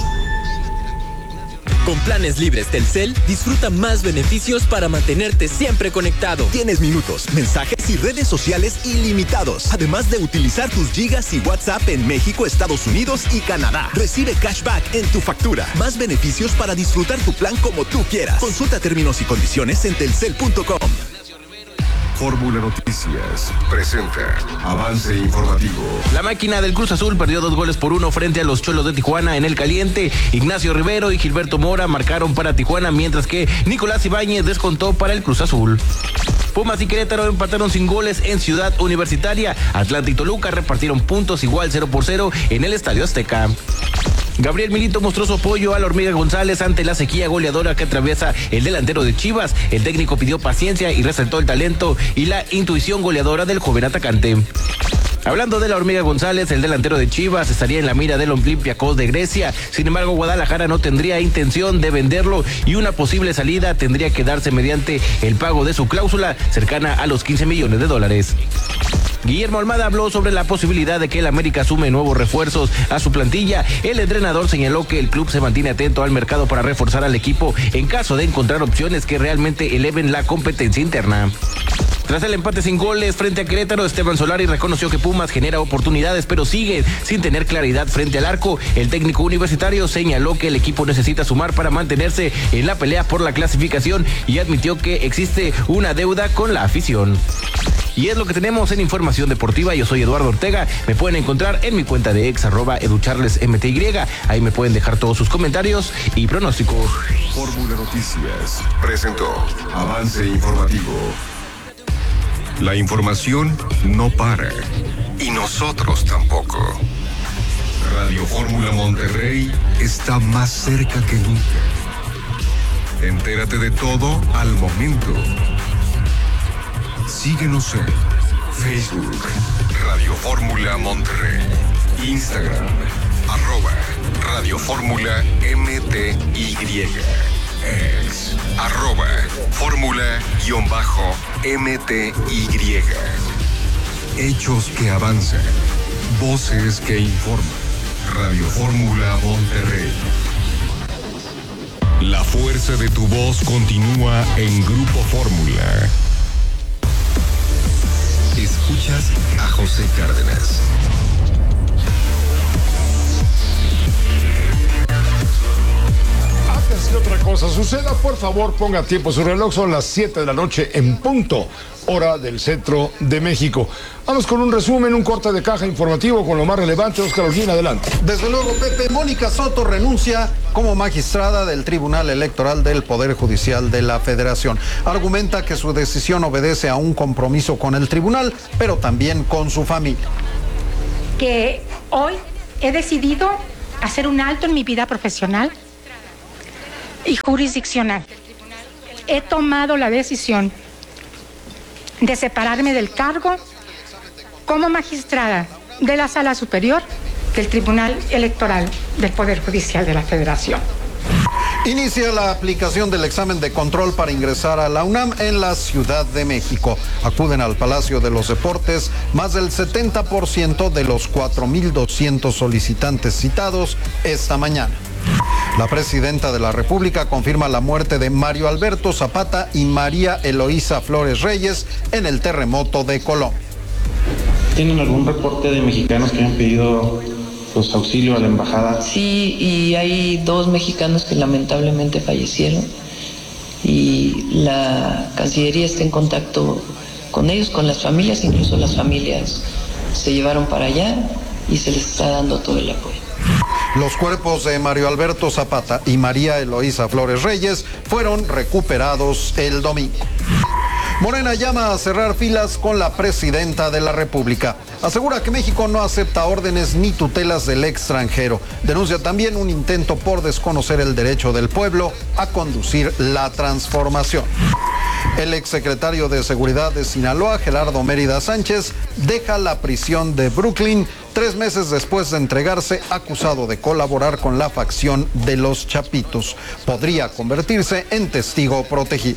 Con planes libres Telcel, disfruta más beneficios para mantenerte siempre conectado.
Tienes minutos, mensajes y redes sociales ilimitados, además de utilizar tus gigas y WhatsApp en México, Estados Unidos y Canadá. Recibe cashback en tu factura. Más beneficios para disfrutar tu plan como tú quieras. Consulta términos y condiciones en telcel punto com.
Fórmula Noticias presenta avance informativo.
La máquina del Cruz Azul perdió dos goles por uno frente a los Cholos de Tijuana en el caliente. Ignacio Rivero y Gilberto Mora marcaron para Tijuana, mientras que Nicolás Ibáñez descontó para el Cruz Azul. Pumas y Querétaro empataron sin goles en Ciudad Universitaria. Atlanta y Toluca repartieron puntos igual cero por cero en el Estadio Azteca. Gabriel Milito mostró su apoyo a la Hormiga González ante la sequía goleadora que atraviesa el delantero de Chivas. El técnico pidió paciencia y resaltó el talento y la intuición goleadora del joven atacante. Hablando de la Hormiga González, el delantero de Chivas estaría en la mira del Olympiacos de Grecia. Sin embargo, Guadalajara no tendría intención de venderlo y una posible salida tendría que darse mediante el pago de su cláusula, cercana a los quince millones de dólares. Guillermo Almada habló sobre la posibilidad de que el América sume nuevos refuerzos a su plantilla. El entrenador señaló que el club se mantiene atento al mercado para reforzar al equipo en caso de encontrar opciones que realmente eleven la competencia interna. Tras el empate sin goles frente a Querétaro, Esteban Solari reconoció que Pumas genera oportunidades, pero sigue sin tener claridad frente al arco. El técnico universitario señaló que el equipo necesita sumar para mantenerse en la pelea por la clasificación y admitió que existe una deuda con la afición. Y es lo que tenemos en Información Deportiva. Yo soy Eduardo Ortega. Me pueden encontrar en mi cuenta de ex, arroba educharlesmty. Ahí me pueden dejar todos sus comentarios y pronósticos.
Fórmula Noticias presentó avance informativo. La información no para. Y nosotros tampoco. Radio Fórmula Monterrey está más cerca que nunca. Entérate de todo al momento. Síguenos en Facebook, Radio Fórmula Monterrey, Instagram, arroba Radio Fórmula M T Y, ex, arroba Fórmula-M T Y. Hechos que avanzan, voces que informan. Radio Fórmula Monterrey. La fuerza de tu voz continúa en Grupo Fórmula. Escuchas a José Cárdenas.
Antes de otra cosa. cosa suceda, por favor ponga a tiempo su reloj. Son las siete de la noche en punto, hora del centro de México. Vamos con un resumen, un corte de caja informativo con lo más relevante. Oscar Holguín, adelante.
Desde luego, Pepe. Mónica Soto renuncia como magistrada del Tribunal Electoral del Poder Judicial de la Federación. Argumenta que su decisión obedece a un compromiso con el tribunal, pero también con su familia.
Que hoy he decidido hacer un alto en mi vida profesional y jurisdiccional. He tomado la decisión de separarme del cargo como magistrada de la Sala Superior del Tribunal Electoral del Poder Judicial de la Federación.
Inicia la aplicación del examen de control para ingresar a la UNAM en la Ciudad de México. Acuden al Palacio de los Deportes más del setenta por ciento de los cuatro mil doscientos solicitantes citados esta mañana. La presidenta de la República confirma la muerte de Mario Alberto Zapata y María Eloísa Flores Reyes en el terremoto de Colombia.
¿Tienen algún reporte de mexicanos que hayan pedido pues, auxilio a la embajada?
Sí, y hay dos mexicanos que lamentablemente fallecieron y la Cancillería está en contacto con ellos, con las familias, incluso las familias se llevaron para allá y se les está dando todo el apoyo.
Los cuerpos de Mario Alberto Zapata y María Eloísa Flores Reyes fueron recuperados el domingo. Morena llama a cerrar filas con la presidenta de la República. Asegura que México no acepta órdenes ni tutelas del extranjero. Denuncia también un intento por desconocer el derecho del pueblo a conducir la transformación. El exsecretario de Seguridad de Sinaloa, Gerardo Mérida Sánchez, deja la prisión de Brooklyn tres meses después de entregarse acusado de colaborar con la facción de los Chapitos. Podría convertirse en testigo protegido.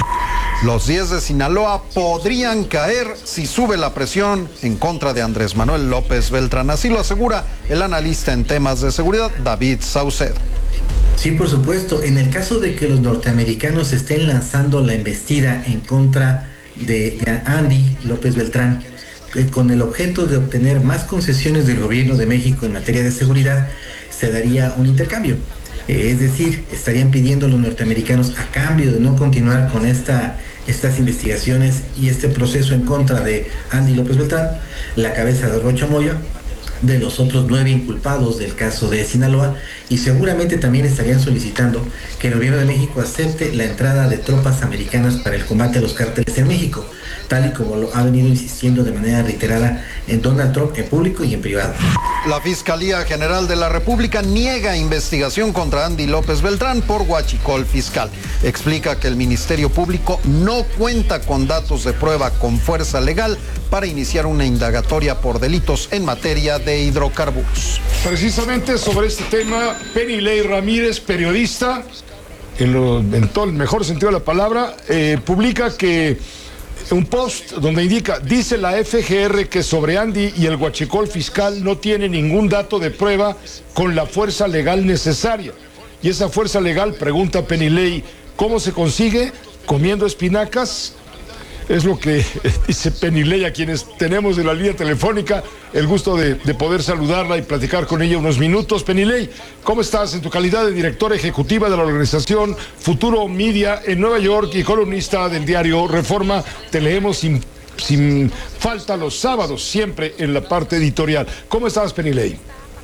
Los diez de Sinaloa podrían caer si sube la presión en contra de Andrés Manuel López Beltrán. Así lo asegura el analista en temas de seguridad, David Saucedo.
Sí, por supuesto. En el caso de que los norteamericanos estén lanzando la embestida en contra de Andy López Beltrán, con el objeto de obtener más concesiones del gobierno de México en materia de seguridad, se daría un intercambio. Eh, es decir, estarían pidiendo los norteamericanos, a cambio de no continuar con esta, estas investigaciones y este proceso en contra de Andy López Beltrán, la cabeza de Rocha Moya, de los otros nueve inculpados del caso de Sinaloa, y seguramente también estarían solicitando que el gobierno de México acepte la entrada de tropas americanas para el combate a los cárteles en México, tal y como lo ha venido insistiendo de manera reiterada en Donald Trump en público y en privado.
La Fiscalía General de la República niega investigación contra Andy López Beltrán por huachicol fiscal. Explica que el Ministerio Público no cuenta con datos de prueba con fuerza legal para iniciar una indagatoria por delitos en materia de hidrocarburos.
Precisamente sobre este tema, Penilei Ramírez, periodista, en, lo, en todo el mejor sentido de la palabra, eh, publica que un post donde indica, dice la F G R que sobre Andy y el huachicol fiscal no tiene ningún dato de prueba con la fuerza legal necesaria. Y esa fuerza legal, pregunta Penilei, ¿cómo se consigue? ¿Comiendo espinacas? Es lo que dice Penilei, a quienes tenemos en la línea telefónica el gusto de, de poder saludarla y platicar con ella unos minutos. Penilei, ¿cómo estás? En tu calidad de directora ejecutiva de la organización Futuro Media en Nueva York y columnista del diario Reforma, te leemos sin, sin falta los sábados, siempre en la parte editorial. ¿Cómo estás, Penilei?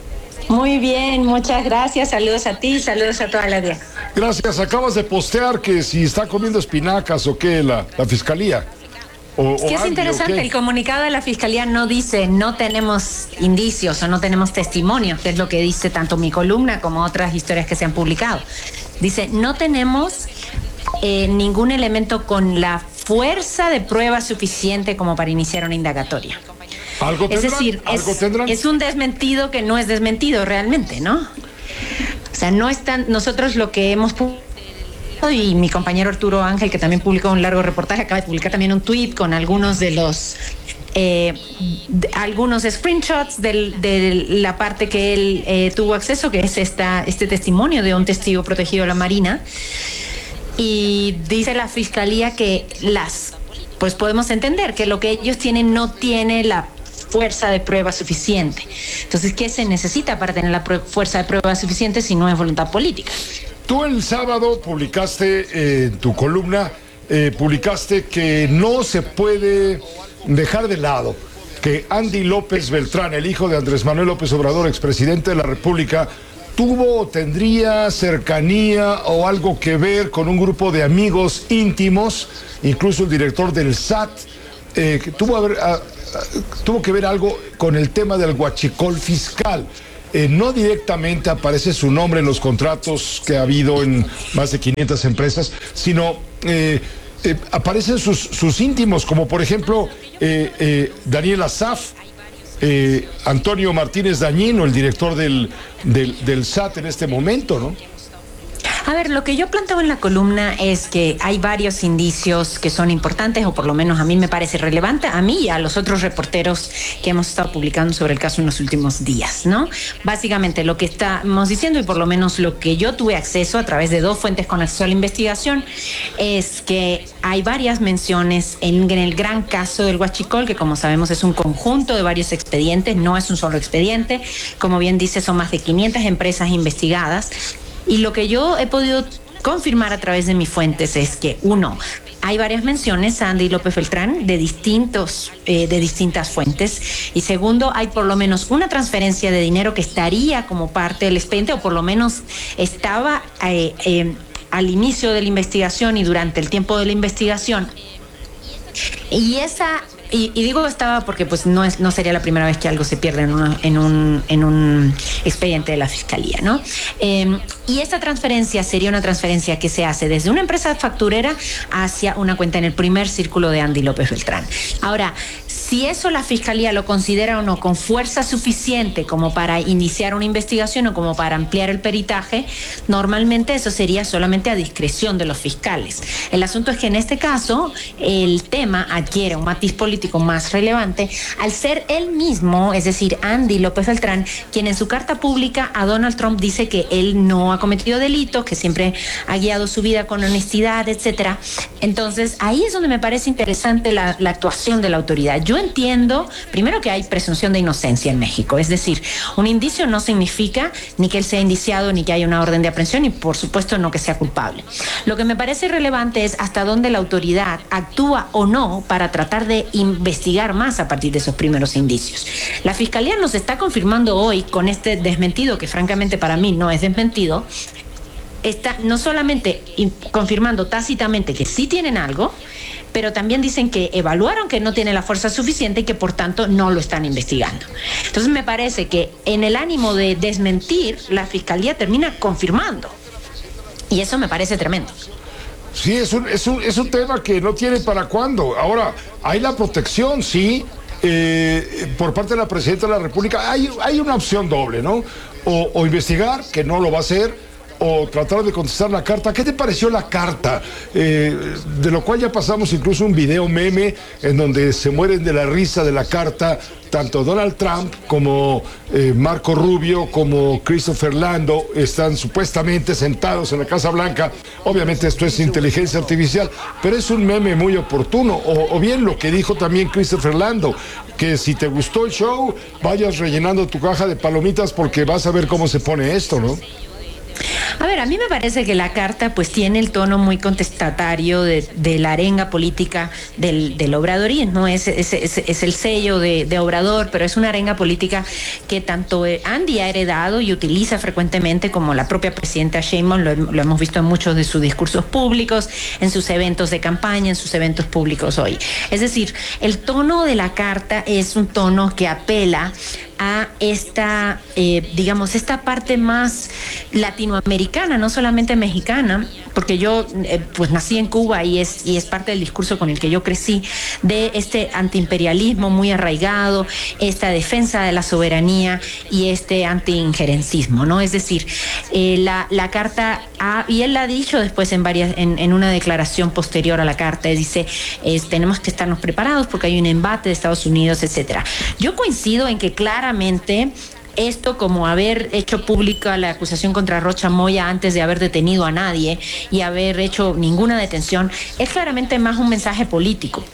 Muy bien, muchas gracias. Saludos a ti, saludos a toda la audiencia.
Gracias. Acabas de postear que si está comiendo espinacas o qué, la, la fiscalía. O,
es que
o
es
Andy,
interesante, el comunicado de la Fiscalía no dice no tenemos indicios o no tenemos testimonios, que es lo que dice tanto mi columna como otras historias que se han publicado. Dice, no tenemos eh, ningún elemento con la fuerza de prueba suficiente como para iniciar una indagatoria.
¿Algo tendrán?
Es decir,
¿Algo
es,
tendrán?
es un desmentido que no es desmentido realmente, ¿no? O sea, no están, nosotros lo que hemos publicado, y mi compañero Arturo Ángel, que también publicó un largo reportaje, acaba de publicar también un tuit con algunos de los eh, de, algunos screenshots del, de la parte que él eh, tuvo acceso, que es esta, este testimonio de un testigo protegido de la Marina. Y dice la Fiscalía que las, pues podemos entender que lo que ellos tienen no tiene la fuerza de prueba suficiente. Entonces, ¿qué se necesita para tener la fuerza de prueba suficiente si no es voluntad política?
Tú el sábado publicaste eh, en tu columna, eh, publicaste que no se puede dejar de lado que Andy López Beltrán, el hijo de Andrés Manuel López Obrador, expresidente de la República, tuvo o tendría cercanía o algo que ver con un grupo de amigos íntimos, incluso el director del S A T, eh, que tuvo, a ver, a, a, tuvo que ver algo con el tema del huachicol fiscal. Eh, no directamente aparece su nombre en los contratos que ha habido en más de quinientas empresas, sino eh, eh, aparecen sus, sus íntimos, como por ejemplo eh, eh, Daniel Asaf, eh, Antonio Martínez Dañino, el director del, del, del S A T en este momento, ¿no?
A ver, lo que yo planteo en la columna es que hay varios indicios que son importantes, o por lo menos a mí me parece relevante, a mí y a los otros reporteros que hemos estado publicando sobre el caso en los últimos días, ¿no? Básicamente lo que estamos diciendo, y por lo menos lo que yo tuve acceso a través de dos fuentes con acceso a la investigación, es que hay varias menciones en, en el gran caso del huachicol, que como sabemos es un conjunto de varios expedientes, no es un solo expediente, como bien dice, son más de quinientas empresas investigadas. Y lo que yo he podido confirmar a través de mis fuentes es que, uno, hay varias menciones a Andy López Beltrán de distintos, eh, de distintas fuentes. Y segundo, hay por lo menos una transferencia de dinero que estaría como parte del expediente, o por lo menos estaba eh, eh, al inicio de la investigación y durante el tiempo de la investigación. Y esa... Y, y digo estaba porque pues no es no sería la primera vez que algo se pierde en, una, en, un, en un expediente de la Fiscalía, ¿no? Eh, y esta transferencia sería una transferencia que se hace desde una empresa facturera hacia una cuenta en el primer círculo de Andy López Beltrán. Ahora, si eso la Fiscalía lo considera o no con fuerza suficiente como para iniciar una investigación o como para ampliar el peritaje, normalmente eso sería solamente a discreción de los fiscales. El asunto es que en este caso el tema adquiere un matiz político más relevante al ser él mismo, es decir, Andy López Beltrán, quien en su carta pública a Donald Trump dice que él no ha cometido delitos, que siempre ha guiado su vida con honestidad, etcétera. Entonces, ahí es donde me parece interesante la, la actuación de la autoridad. Yo entiendo, primero, que hay presunción de inocencia en México, es decir, un indicio no significa ni que él sea indiciado, ni que haya una orden de aprehensión, y por supuesto no que sea culpable. Lo que me parece relevante es hasta dónde la autoridad actúa o no para tratar de investigar más a partir de esos primeros indicios. La Fiscalía nos está confirmando hoy, con este desmentido, que francamente para mí no es desmentido, está no solamente confirmando tácitamente que sí tienen algo, pero también dicen que evaluaron que no tiene la fuerza suficiente y que por tanto no lo están investigando. Entonces me parece que en el ánimo de desmentir, la Fiscalía termina confirmando. Y eso me parece tremendo.
Sí, es un, es un, es un tema que no tiene para cuándo. Ahora, hay la protección, sí, eh, por parte de la Presidenta de la República. Hay, hay una opción doble, ¿no? O, o investigar, que no lo va a hacer, o tratar de contestar la carta. ¿Qué te pareció la carta? Eh, de lo cual ya pasamos incluso un video meme en donde se mueren de la risa de la carta tanto Donald Trump como eh, Marco Rubio como Christopher Lando están supuestamente sentados en la Casa Blanca. Obviamente esto es inteligencia artificial, pero es un meme muy oportuno. O, o bien lo que dijo también Christopher Lando, que si te gustó el show, vayas rellenando tu caja de palomitas porque vas a ver cómo se pone esto, ¿no?
A ver, a mí me parece que la carta pues tiene el tono muy contestatario de, de la arenga política del, del obradorismo, es, es, es, es el sello de, de Obrador, pero es una arenga política que tanto Andy ha heredado y utiliza frecuentemente, como la propia presidenta Sheinbaum, lo, lo hemos visto en muchos de sus discursos públicos, en sus eventos de campaña, en sus eventos públicos hoy. Es decir, el tono de la carta es un tono que apela a esta, eh, digamos, esta parte más latinoamericana, no solamente mexicana, porque yo eh, pues nací en Cuba y es, y es parte del discurso con el que yo crecí, de este antiimperialismo muy arraigado, esta defensa de la soberanía y este antiinjerencismo, ¿no? Es decir, eh, la, la carta, ha, y él la ha dicho después en varias, en, en una declaración posterior a la carta, dice, eh, tenemos que estarnos preparados porque hay un embate de Estados Unidos, etcétera. Yo coincido en que claramente esto, como haber hecho pública la acusación contra Rocha Moya antes de haber detenido a nadie y haber hecho ninguna detención, es claramente más un mensaje político.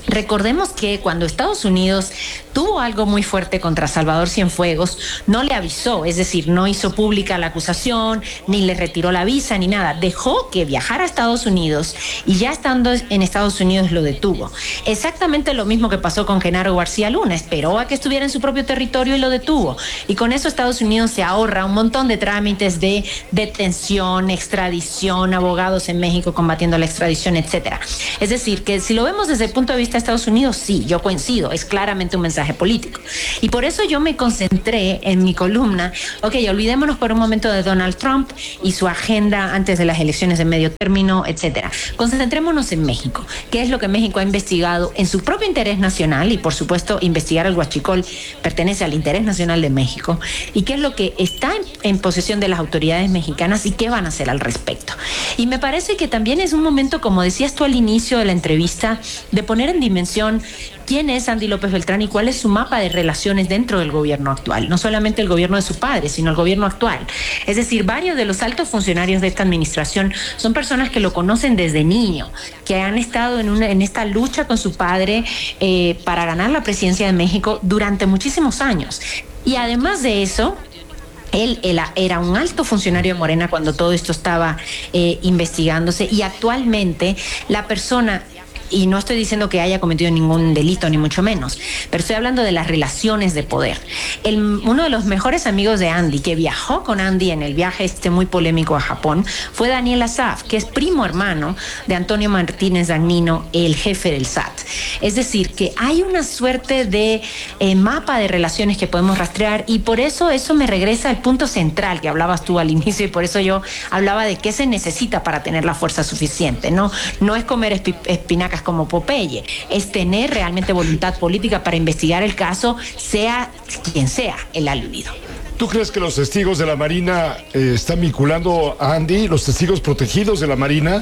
Recordemos que cuando Estados Unidos tuvo algo muy fuerte contra Salvador Cienfuegos, no le avisó, es decir, no hizo pública la acusación, ni le retiró la visa, ni nada. Dejó que viajara a Estados Unidos y ya estando en Estados Unidos lo detuvo. Exactamente lo mismo que pasó con Genaro García Luna. Esperó a que estuviera en su propio territorio y lo detuvo. Y con eso Estados Unidos se ahorra un montón de trámites de detención, extradición, abogados en México combatiendo la extradición, etcétera. Es decir, que si lo vemos desde el punto de vista de Estados Unidos, sí, yo coincido, es claramente un mensaje político. Y por eso yo me concentré en mi columna, ok, olvidémonos por un momento de Donald Trump y su agenda antes de las elecciones de medio término, etcétera. Concentrémonos en México. ¿Qué es lo que México ha investigado en su propio interés nacional? Y por supuesto, investigar el huachicol pertenece al interés nacional de México. ¿Y qué es lo que está en, en posesión de las autoridades mexicanas y qué van a hacer al respecto? Y me parece que también es un momento, como decías tú al inicio de la entrevista, de poner en dimensión quién es Andy López Beltrán y cuál es su mapa de relaciones dentro del gobierno actual. No solamente el gobierno de su padre, sino el gobierno actual. Es decir, varios de los altos funcionarios de esta administración son personas que lo conocen desde niño, que han estado en, una, en esta lucha con su padre eh, para ganar la presidencia de México durante muchísimos años. Y además de eso, Él, él era un alto funcionario de Morena cuando todo esto estaba eh, investigándose, y actualmente la persona, y no estoy diciendo que haya cometido ningún delito, ni mucho menos, pero estoy hablando de las relaciones de poder. El, uno de los mejores amigos de Andy, que viajó con Andy en el viaje este muy polémico a Japón, fue Daniel Asaf, que es primo hermano de Antonio Martínez Dagnino, el jefe del S A T. Es decir, que hay una suerte de eh, mapa de relaciones que podemos rastrear, y por eso eso me regresa al punto central que hablabas tú al inicio, y por eso yo hablaba de qué se necesita para tener la fuerza suficiente. No, no es comer espi- espinacas como Popeye, es tener realmente voluntad política para investigar el caso, sea quien sea el aludido.
¿Tú crees que los testigos de la Marina eh, están vinculando a Andy, los testigos protegidos de la Marina?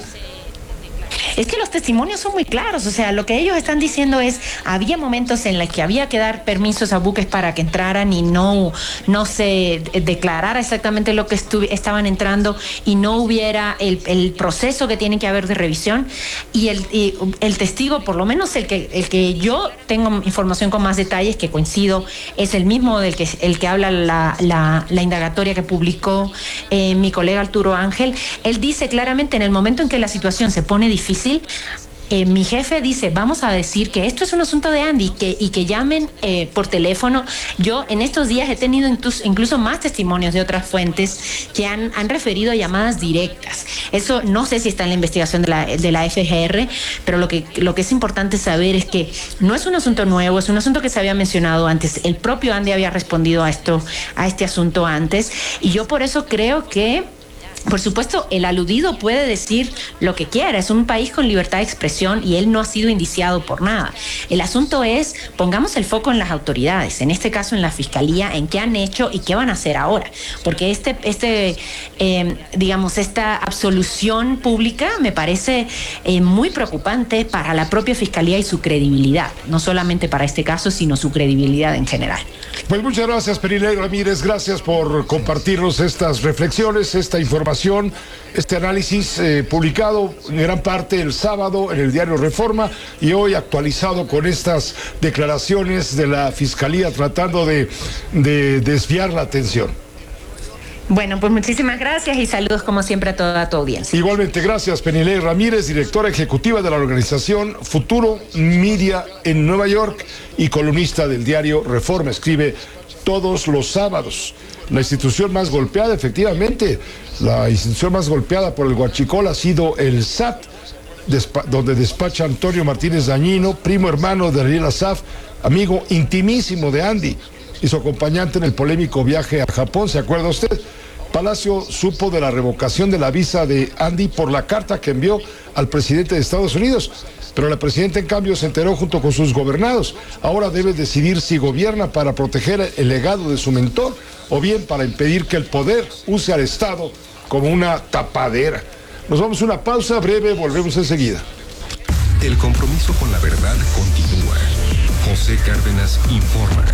Es que los testimonios son muy claros, o sea, lo que ellos están diciendo es, había momentos en los que había que dar permisos a buques para que entraran y no, no se declarara exactamente lo que estu- estaban entrando y no hubiera el, el proceso que tiene que haber de revisión, y el, y el testigo, por lo menos el que, el que yo tengo información con más detalles, que coincido, es el mismo del que, el que habla la, la, la indagatoria que publicó eh, mi colega Arturo Ángel. Él dice claramente, en el momento en que la situación se pone difícil, Eh, mi jefe dice, vamos a decir que esto es un asunto de Andy, que, y que llamen eh, por teléfono. Yo en estos días he tenido incluso, incluso más testimonios de otras fuentes que han, han referido a llamadas directas. Eso no sé si está en la investigación de la, de la F G R, pero lo que, lo que es importante saber es que no es un asunto nuevo, es un asunto que se había mencionado antes. El propio Andy había respondido a esto, a este asunto antes, y yo por eso creo que, por supuesto, el aludido puede decir lo que quiera, es un país con libertad de expresión y él no ha sido indiciado por nada. El asunto es, pongamos el foco en las autoridades, en este caso en la Fiscalía, en qué han hecho y qué van a hacer ahora. Porque este, este eh, digamos, esta absolución pública me parece eh, muy preocupante para la propia Fiscalía y su credibilidad, no solamente para este caso, sino su credibilidad en general.
Pues muchas gracias, Perilei Ramírez, gracias por compartirnos estas reflexiones, esta información, este análisis eh, publicado en gran parte el sábado en el diario Reforma y hoy actualizado con estas declaraciones de la Fiscalía tratando de, de desviar la atención.
Bueno, pues muchísimas gracias y saludos como siempre a toda tu audiencia.
Igualmente, gracias, Perilei Ramírez, directora ejecutiva de la organización Futuro Media en Nueva York y columnista del diario Reforma. Escribe todos los sábados. La institución más golpeada, efectivamente, la institución más golpeada por el huachicol ha sido el S A T, despa- donde despacha Antonio Martínez Dagnino, primo hermano de Daniel Asaf, amigo intimísimo de Andy y su acompañante en el polémico viaje a Japón. ¿Se acuerda usted? Palacio supo de la revocación de la visa de Andy por la carta que envió al presidente de Estados Unidos, pero la presidenta en cambio se enteró junto con sus gobernados. Ahora debe decidir si gobierna para proteger el legado de su mentor o bien para impedir que el poder use al Estado como una tapadera. Nos vamos a una pausa breve, volvemos enseguida.
El compromiso con la verdad continúa. José Cárdenas informa.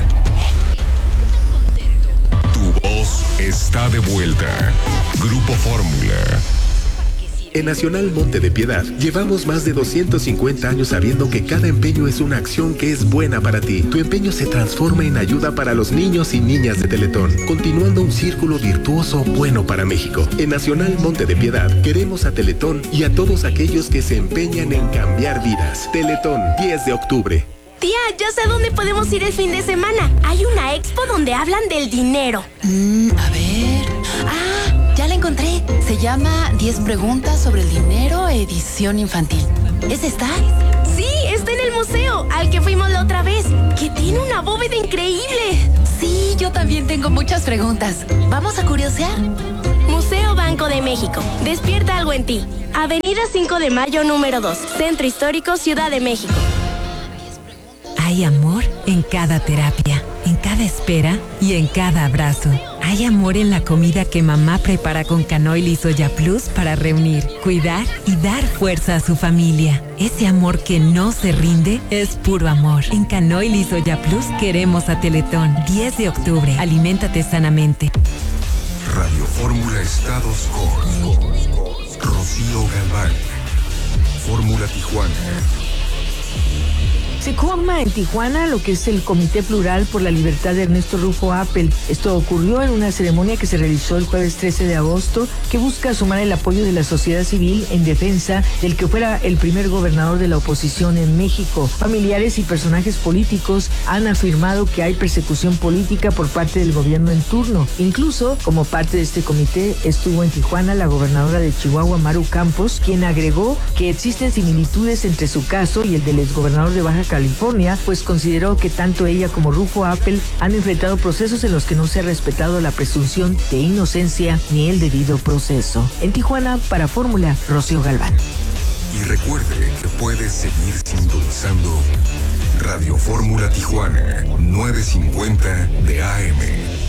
Tu voz está de vuelta. Grupo Fórmula.
En Nacional Monte de Piedad, llevamos más de doscientos cincuenta años sabiendo que cada empeño es una acción que es buena para ti. Tu empeño se transforma en ayuda para los niños y niñas de Teletón, continuando un círculo virtuoso bueno para México. En Nacional Monte de Piedad, queremos a Teletón y a todos aquellos que se empeñan en cambiar vidas. Teletón, diez de octubre.
Tía, ya sé dónde podemos ir el fin de semana. Hay una expo donde hablan del dinero.
Mm, a ver... Ah, ya la encontré. Se llama diez preguntas sobre el dinero, edición infantil. ¿Es esta?
Sí, está en el museo, al que fuimos la otra vez, que tiene una bóveda increíble.
Sí, yo también tengo muchas preguntas. ¿Vamos a curiosear?
Museo Banco de México. Despierta algo en ti. Avenida cinco de mayo, número dos. Centro Histórico, Ciudad de México.
Hay amor en cada terapia, en cada espera y en cada abrazo. Hay amor en la comida que mamá prepara con Canoil y Soya Plus para reunir, cuidar y dar fuerza a su familia. Ese amor que no se rinde es puro amor. En Canoil y Soya Plus queremos a Teletón. diez de octubre. Aliméntate sanamente.
Radio Fórmula Estados con Rocío Galván. Fórmula Tijuana.
Se conforma en Tijuana lo que es el Comité Plural por la Libertad de Ernesto Rufo Appel. Esto ocurrió en una ceremonia que se realizó el jueves trece de agosto, que busca sumar el apoyo de la sociedad civil en defensa del que fuera el primer gobernador de la oposición en México. Familiares y personajes políticos han afirmado que hay persecución política por parte del gobierno en turno. Incluso, como parte de este comité, estuvo en Tijuana la gobernadora de Chihuahua, Maru Campos, quien agregó que existen similitudes entre su caso y el del exgobernador de Baja California, pues consideró que tanto ella como Rufo Appel han enfrentado procesos en los que no se ha respetado la presunción de inocencia ni el debido proceso. En Tijuana, para Fórmula, Rocío Galván.
Y recuerde que puedes seguir sintonizando Radio Fórmula Tijuana, novecientos cincuenta de A M.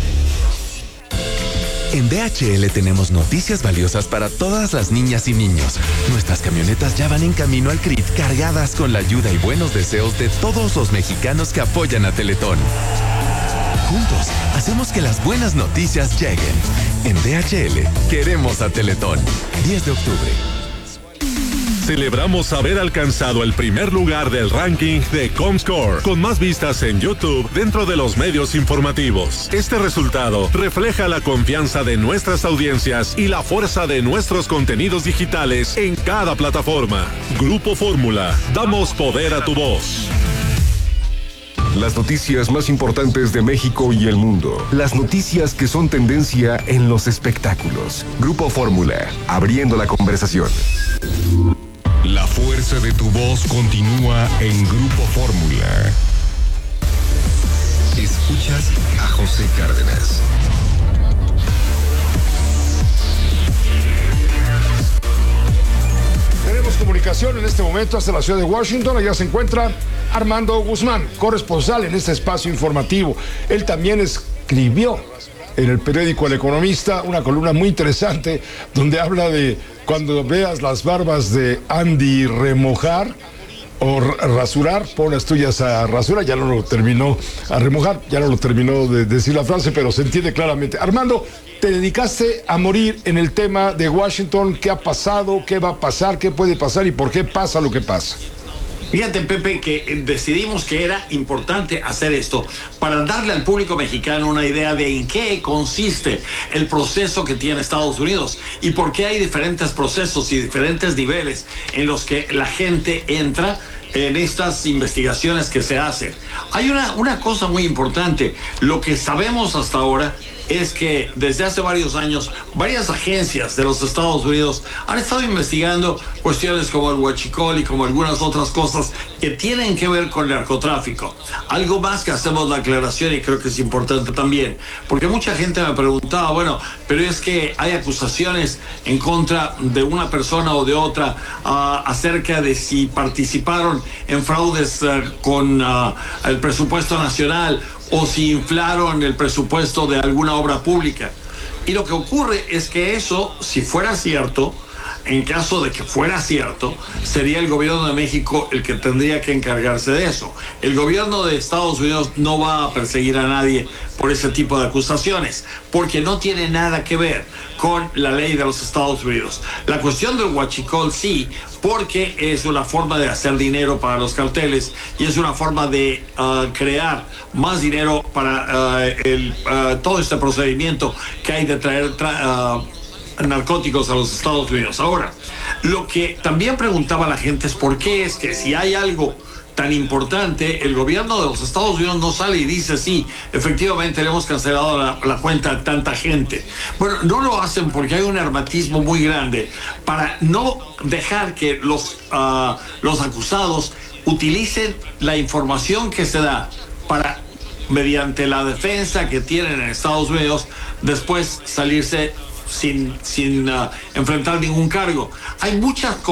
En D H L tenemos noticias valiosas para todas las niñas y niños. Nuestras camionetas ya van en camino al C R I T cargadas con la ayuda y buenos deseos de todos los mexicanos que apoyan a Teletón. Juntos, hacemos que las buenas noticias lleguen. En D H L, queremos a Teletón. diez de octubre.
Celebramos haber alcanzado el primer lugar del ranking de Comscore, con más vistas en YouTube dentro de los medios informativos. Este resultado refleja la confianza de nuestras audiencias y la fuerza de nuestros contenidos digitales en cada plataforma. Grupo Fórmula, damos poder a tu voz.
Las noticias más importantes de México y el mundo. Las noticias que son tendencia en los espectáculos. Grupo Fórmula, abriendo la conversación. La fuerza de tu voz continúa en Grupo Fórmula. Escuchas a José Cárdenas.
Tenemos comunicación en este momento hasta la ciudad de Washington. Allá se encuentra Armando Guzmán, corresponsal en este espacio informativo. Él también escribió en el periódico El Economista una columna muy interesante donde habla de cuando veas las barbas de Andy remojar o rasurar, pon las tuyas a rasurar. Ya no lo terminó a remojar, ya no lo terminó de decir la frase, pero se entiende claramente. Armando, te dedicaste a morir en el tema de Washington. ¿Qué ha pasado? ¿Qué va a pasar? ¿Qué puede pasar? ¿Y por qué pasa lo que pasa?
Fíjate, Pepe, que decidimos que era importante hacer esto para darle al público mexicano una idea de en qué consiste el proceso que tiene Estados Unidos y por qué hay diferentes procesos y diferentes niveles en los que la gente entra en estas investigaciones que se hacen. Hay una, una cosa muy importante. Lo que sabemos hasta ahora es que desde hace varios años varias agencias de los Estados Unidos han estado investigando cuestiones como el huachicol y como algunas otras cosas que tienen que ver con el narcotráfico. Algo más que hacemos la aclaración y creo que es importante también, porque mucha gente me preguntaba, bueno, pero es que hay acusaciones en contra de una persona o de otra uh, acerca de si participaron en fraudes uh, con uh, el presupuesto nacional o si inflaron el presupuesto de alguna obra pública. Y lo que ocurre es que eso, si fuera cierto, en caso de que fuera cierto, sería el gobierno de México el que tendría que encargarse de eso. El gobierno de Estados Unidos no va a perseguir a nadie por ese tipo de acusaciones, porque no tiene nada que ver con la ley de los Estados Unidos. La cuestión del huachicol sí, porque es una forma de hacer dinero para los carteles y es una forma de uh, crear más dinero para uh, el, uh, todo este procedimiento que hay de traer tra uh, narcóticos a los Estados Unidos. Ahora, lo que también preguntaba la gente es por qué es que si hay algo tan importante, el gobierno de los Estados Unidos no sale y dice sí, efectivamente le hemos cancelado la, la cuenta a tanta gente. Bueno, no lo hacen porque hay un hermetismo muy grande para no dejar que los, uh, los acusados utilicen la información que se da para, mediante la defensa que tienen en Estados Unidos, después salirse sin, sin uh, enfrentar ningún cargo. Hay muchas cosas